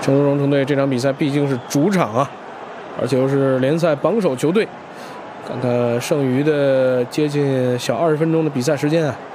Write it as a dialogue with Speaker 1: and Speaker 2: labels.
Speaker 1: 成都蓉城队这场比赛毕竟是主场啊，而且又是联赛榜首球队，看看剩余的接近小20分钟的比赛时间啊，